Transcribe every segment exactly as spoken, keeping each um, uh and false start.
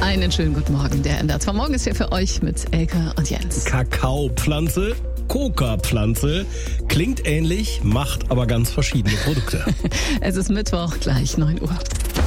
Einen schönen guten Morgen. Der N D R zwei Morgen ist hier für euch mit Elke und Jens. Kakaopflanze, Coca-Pflanze, klingt ähnlich, macht aber ganz verschiedene Produkte. Es ist Mittwoch, gleich neun Uhr.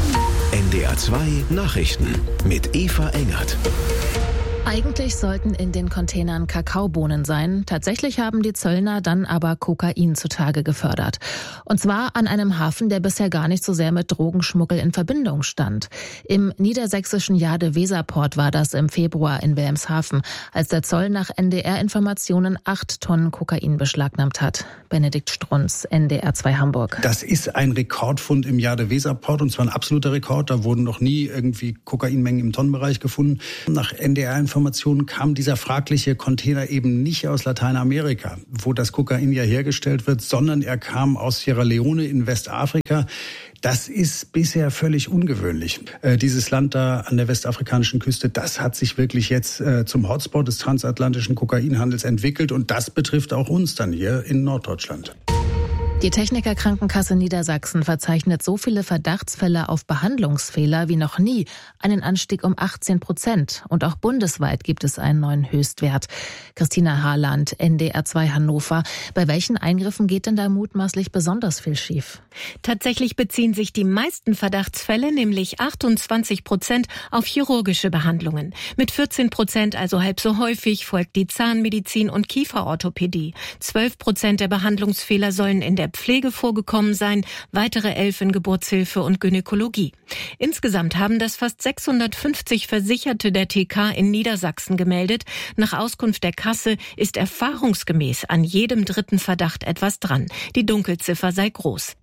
N D R zwei Nachrichten mit Eva Engert. Eigentlich sollten in den Containern Kakaobohnen sein. Tatsächlich haben die Zöllner dann aber Kokain zutage gefördert. Und zwar an einem Hafen, der bisher gar nicht so sehr mit Drogenschmuggel in Verbindung stand. Im niedersächsischen Jade-Weser-Port war das im Februar in Wilhelmshaven, als der Zoll nach N D R-Informationen acht Tonnen Kokain beschlagnahmt hat. Benedikt Strunz, N D R zwei Hamburg. Das ist ein Rekordfund im Jade-Weser-Port, und zwar ein absoluter Rekord. Da wurden noch nie irgendwie Kokainmengen im Tonnenbereich gefunden. Nach N D R-Informationen kam dieser fragliche Container eben nicht aus Lateinamerika, wo das Kokain ja hergestellt wird, sondern er kam aus Sierra Leone in Westafrika. Das ist bisher völlig ungewöhnlich. Äh, dieses Land da an der westafrikanischen Küste, das hat sich wirklich jetzt äh, zum Hotspot des transatlantischen Kokainhandels entwickelt, und das betrifft auch uns dann hier in Norddeutschland. Die Techniker Krankenkasse Niedersachsen verzeichnet so viele Verdachtsfälle auf Behandlungsfehler wie noch nie, einen Anstieg um achtzehn Prozent. Und auch bundesweit gibt es einen neuen Höchstwert. Christina Harland, N D R zwei Hannover. Bei welchen Eingriffen geht denn da mutmaßlich besonders viel schief? Tatsächlich beziehen sich die meisten Verdachtsfälle, nämlich achtundzwanzig Prozent, auf chirurgische Behandlungen. Mit vierzehn Prozent, also halb so häufig, folgt die Zahnmedizin und Kieferorthopädie. zwölf Prozent der Behandlungsfehler sollen in der Pflege vorgekommen sein, weitere elf in Geburtshilfe und Gynäkologie. Insgesamt haben das fast sechshundertfünfzig Versicherte der T K in Niedersachsen gemeldet. Nach Auskunft der Kasse ist erfahrungsgemäß an jedem dritten Verdacht etwas dran. Die Dunkelziffer sei groß.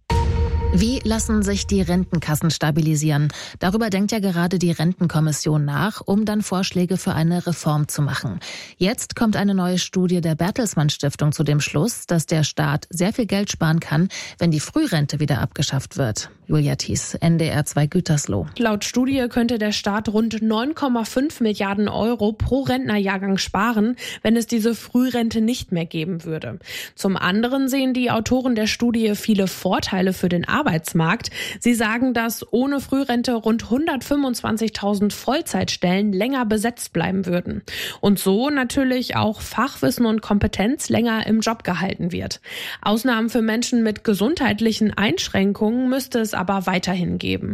Wie lassen sich die Rentenkassen stabilisieren? Darüber denkt ja gerade die Rentenkommission nach, um dann Vorschläge für eine Reform zu machen. Jetzt kommt eine neue Studie der Bertelsmann Stiftung zu dem Schluss, dass der Staat sehr viel Geld sparen kann, wenn die Frührente wieder abgeschafft wird. Julia Thies, N D R zwei Gütersloh. Laut Studie könnte der Staat rund neun Komma fünf Milliarden Euro pro Rentnerjahrgang sparen, wenn es diese Frührente nicht mehr geben würde. Zum anderen sehen die Autoren der Studie viele Vorteile für den Arbeitsmarkt. Sie sagen, dass ohne Frührente rund hundertfünfundzwanzigtausend Vollzeitstellen länger besetzt bleiben würden. Und so natürlich auch Fachwissen und Kompetenz länger im Job gehalten wird. Ausnahmen für Menschen mit gesundheitlichen Einschränkungen müsste es aber weiterhin geben.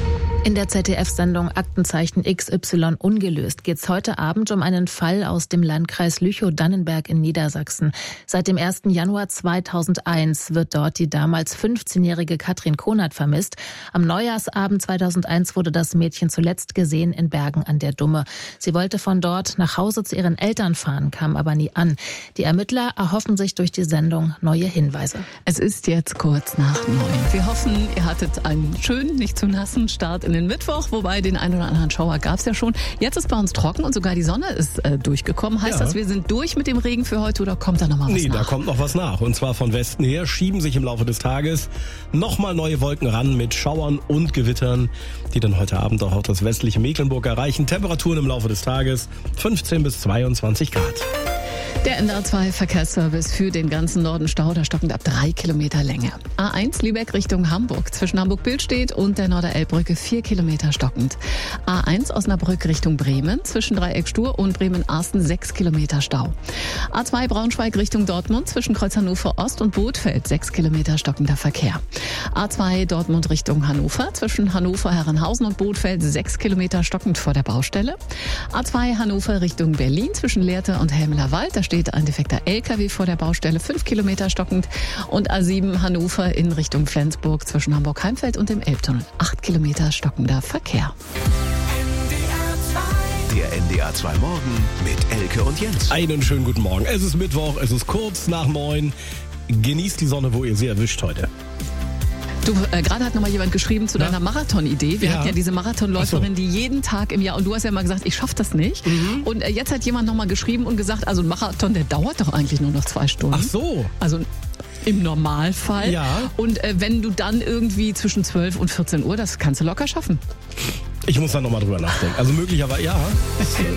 In der Z D F-Sendung Aktenzeichen X Y ungelöst geht es heute Abend um einen Fall aus dem Landkreis Lüchow-Dannenberg in Niedersachsen. Seit dem ersten Januar zweitausendeins wird dort die damals fünfzehnjährige Katrin Konert vermisst. Am Neujahrsabend zweitausendeins wurde das Mädchen zuletzt gesehen in Bergen an der Dumme. Sie wollte von dort nach Hause zu ihren Eltern fahren, kam aber nie an. Die Ermittler erhoffen sich durch die Sendung neue Hinweise. Es ist jetzt kurz nach neun. Wir hoffen, ihr hattet einen schönen, nicht zu nassen Start in den Mittwoch, wobei den einen oder anderen Schauer gab es ja schon. Jetzt ist bei uns trocken und sogar die Sonne ist äh, durchgekommen. Heißt Ja. das, wir sind durch mit dem Regen für heute, oder kommt da noch mal was Nee, nach? da kommt noch was nach. Und zwar von Westen her schieben sich im Laufe des Tages nochmal neue Wolken ran mit Schauern und Gewittern, die dann heute Abend auch das westliche Mecklenburg erreichen. Temperaturen im Laufe des Tages fünfzehn bis zweiundzwanzig Grad. Der N D R zwei Verkehrsservice für den ganzen Norden Stau, da stockend ab drei Kilometer Länge. A eins Lübeck Richtung Hamburg, zwischen Hamburg-Billstedt und der Norderelbbrücke vier Kilometer stockend. A eins Osnabrück Richtung Bremen, zwischen Dreieck Stur und Bremen-Arsten sechs Kilometer Stau. A zwei Braunschweig Richtung Dortmund, zwischen Kreuz Hannover Ost und Bothfeld sechs Kilometer stockender Verkehr. A zwei Dortmund Richtung Hannover, zwischen Hannover, Herrenhausen und Bothfeld sechs Kilometer stockend vor der Baustelle. A zwei Hannover Richtung Berlin, zwischen Lehrte und Helmler-Wald, da steht ein defekter L K W vor der Baustelle, fünf Kilometer stockend. Und A sieben Hannover in Richtung Flensburg, zwischen Hamburg-Heimfeld und dem Elbtunnel, acht Kilometer stockender Verkehr. Der N D R zwei Morgen mit Elke und Jens. Einen schönen guten Morgen. Es ist Mittwoch, es ist kurz nach neun. Genießt die Sonne, wo ihr sie erwischt heute. Du, äh, gerade hat noch mal jemand geschrieben zu Ja. deiner Marathon-Idee. Wir Ja. hatten ja diese Marathonläuferin, Ach so. die jeden Tag im Jahr, und du hast ja mal gesagt, ich schaff das nicht. Mhm. Und äh, jetzt hat jemand noch mal geschrieben und gesagt, also ein Marathon, der dauert doch eigentlich nur noch zwei Stunden. Ach so. Also im Normalfall. Ja. Und äh, wenn du dann irgendwie zwischen zwölf und vierzehn Uhr, das kannst du locker schaffen. Ich muss da nochmal drüber nachdenken. Also möglicherweise, ja. Das, äh,